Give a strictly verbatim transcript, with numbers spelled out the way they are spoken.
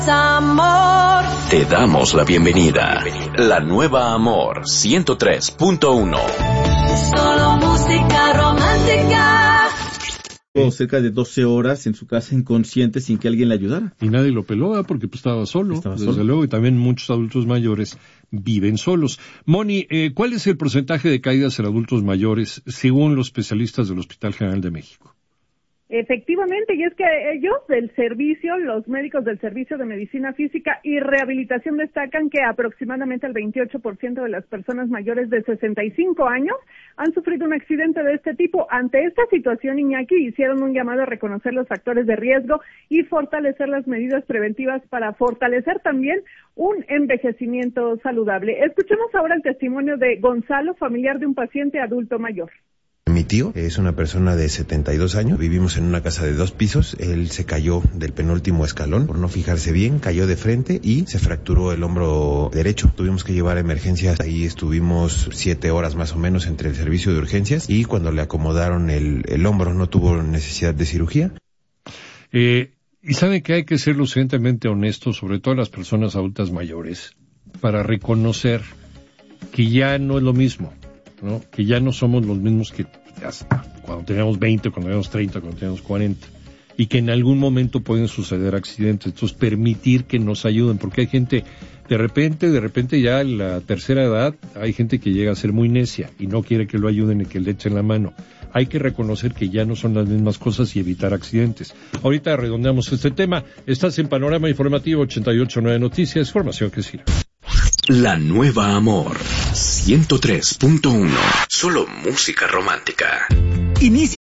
Amor. Te damos la bienvenida. La nueva Amor ciento tres punto uno. Solo música romántica. Cerca de doce horas en su casa inconsciente sin que alguien le ayudara. Y nadie lo peló, ¿eh? Porque pues, estaba solo, estaba desde solo. luego, y también muchos adultos mayores viven solos. Moni, eh, ¿cuál es el porcentaje de caídas en adultos mayores según los especialistas del Hospital General de México? Efectivamente, y es que ellos del servicio, los médicos del Servicio de Medicina Física y Rehabilitación destacan que aproximadamente el veintiocho por ciento de las personas mayores de sesenta y cinco años han sufrido un accidente de este tipo. Ante esta situación, Iñaki, hicieron un llamado a reconocer los factores de riesgo y fortalecer las medidas preventivas para fortalecer también un envejecimiento saludable. Escuchemos ahora el testimonio de Gonzalo, familiar de un paciente adulto mayor. Mi tío es una persona de setenta y dos años, vivimos en una casa de dos pisos, él se cayó del penúltimo escalón por no fijarse bien, cayó de frente y se fracturó el hombro derecho. Tuvimos que llevar a emergencias, ahí estuvimos siete horas más o menos entre el servicio de urgencias y cuando le acomodaron el, el hombro no tuvo necesidad de cirugía. Eh, y sabe que hay que ser lo suficientemente honestos, sobre todo las personas adultas mayores, para reconocer que ya no es lo mismo, ¿no? Que ya no somos los mismos que hasta cuando teníamos veinte, cuando teníamos treinta, cuando teníamos cuarenta, y que en algún momento pueden suceder accidentes. Entonces, permitir que nos ayuden, porque hay gente, de repente, de repente ya en la tercera edad, hay gente que llega a ser muy necia y no quiere que lo ayuden y que le echen la mano. Hay que reconocer que ya no son las mismas cosas y evitar accidentes. Ahorita redondeamos este tema. Estás en Panorama Informativo ochenta y ocho punto nueve Noticias, información que sirve. La nueva Amor ciento tres punto uno. Solo música romántica. Inicia